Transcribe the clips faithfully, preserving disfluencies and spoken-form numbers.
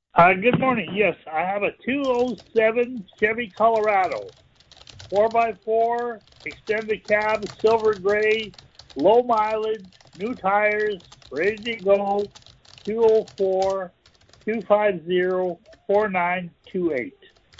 Uh, good morning. Yes, I have a two oh seven Chevy Colorado, four by four, extended cab, silver gray, low mileage, new tires, ready to go, two oh four, two five zero, four nine two eight.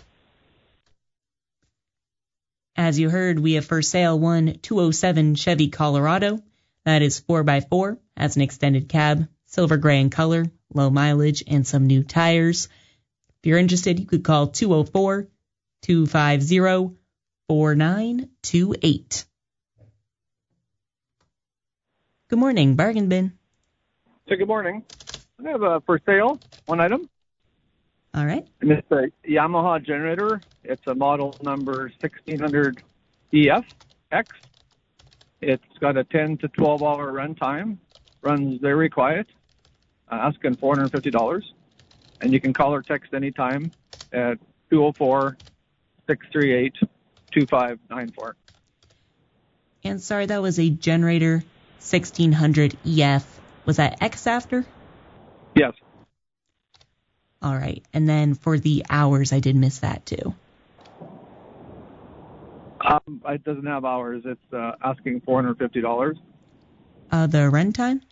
As you heard, we have for sale one two oh seven Chevy Colorado. That is four by four, has an extended cab, silver gray in color, low mileage, and some new tires. If you're interested, you could call two oh four, two five zero, four nine two eight. Good morning, Bargain Bin. So good morning. I have a for sale one item. All right. And it's a Yamaha generator. It's a model number sixteen hundred E F X. It's got a ten to twelve hour run time. Runs very quiet. Uh, asking four hundred fifty dollars. And you can call or text anytime at two oh four, six three eight, two five nine four. And sorry, that was a generator sixteen hundred E F. Was that X after? Yes. All right. And then for the hours, I did miss that too. Um, it doesn't have hours. It's uh, asking four hundred fifty dollars. Uh, the run time?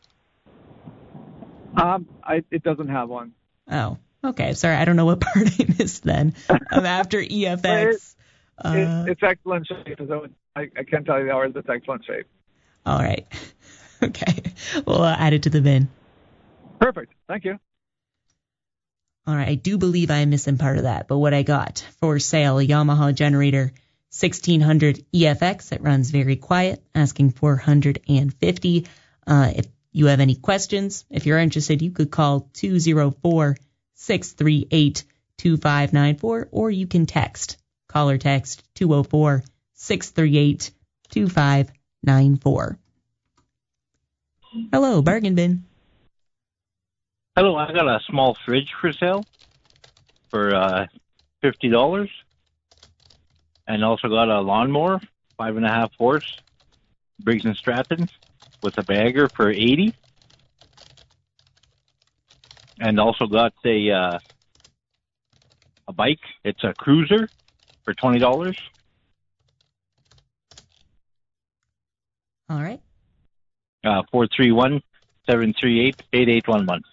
Um, I, it doesn't have one. Oh, okay. Sorry, I don't know what part I missed then. Um, after E F X. It, uh, it, it's excellent shape. So I, I can't tell you the hours. It's excellent shape. All right. Okay. We'll uh, add it to the bin. Perfect. Thank you. All right. I do believe I am missing part of that, but what I got for sale, a Yamaha generator sixteen hundred E F X. It runs very quiet, asking four hundred fifty dollars. Uh, if you have any questions, if you're interested, you could call two oh four, six three eight, two five nine four, or you can text. Call or text two oh four, six three eight, two five nine four. Hello, Bargain Bin. Hello, I got a small fridge for sale for uh, fifty dollars. And also got a lawnmower, five and a half horse, Briggs and Stratton, with a bagger for eighty. And also got a uh, a bike. It's a cruiser for twenty dollars. All right. Uh, four three one, seven three eight, eight eight one one.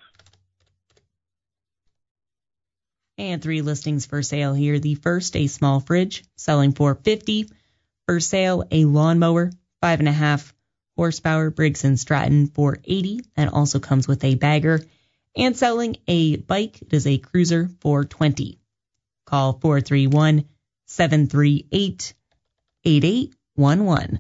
And three listings for sale here. The first, a small fridge, selling for fifty dollars. For sale, a lawnmower, five and a half horsepower, Briggs and Stratton for eighty dollars. That also comes with a bagger. And selling a bike, it is a cruiser for twenty dollars. Call four three one, seven three eight, eight eight one one.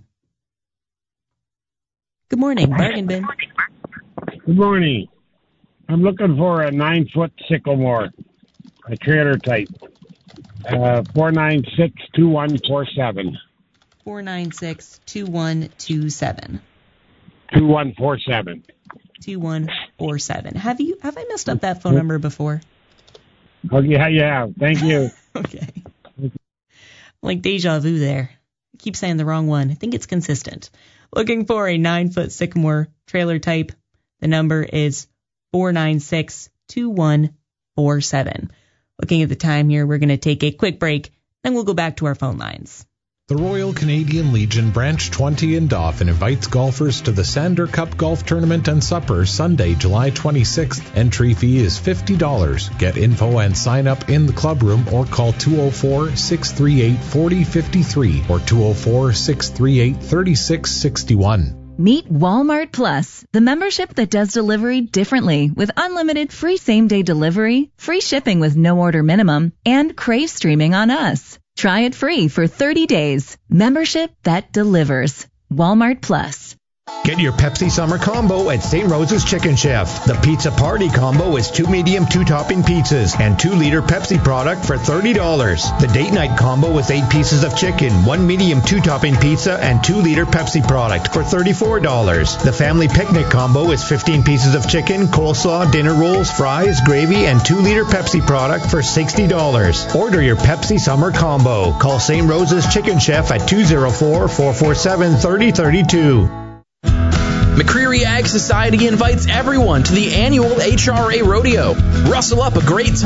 Good morning, Bargain Bin. Good morning. I'm looking for a nine-foot sycamore, a trailer type. Uh, four nine six, two one four seven. four nine six, two one two seven. two one four seven. two one four seven. Have you have I messed up that phone number before? Oh, yeah, you have. Thank you. Okay. Like deja vu there. I keep saying the wrong one. I think it's consistent. Looking for a nine-foot sycamore trailer type. The number is four nine six, two one four seven. Looking at the time here, we're going to take a quick break, then we'll go back to our phone lines. The Royal Canadian Legion Branch twenty in Dauphin invites golfers to the Sander Cup Golf Tournament and Supper Sunday, July twenty-sixth. Entry fee is fifty dollars. Get info and sign up in the club room or call two oh four, six three eight, four oh five three or two oh four, six three eight, three six six one. Meet Walmart Plus, the membership that does delivery differently with unlimited free same-day delivery, free shipping with no order minimum, and Crave streaming on us. Try it free for thirty days. Membership that delivers. Walmart Plus. Get your Pepsi Summer Combo at Saint Rose's Chicken Chef. The Pizza Party Combo is two medium, two topping pizzas and two liter Pepsi product for thirty dollars. The Date Night Combo is eight pieces of chicken, one medium, two topping pizza and two liter Pepsi product for thirty-four dollars. The Family Picnic Combo is fifteen pieces of chicken, coleslaw, dinner rolls, fries, gravy, and two liter Pepsi product for sixty dollars. Order your Pepsi Summer Combo. Call Saint Rose's Chicken Chef at two oh four, four four seven, three oh three two. McCreary Ag Society invites everyone to the annual H R A Rodeo. Rustle up a great time.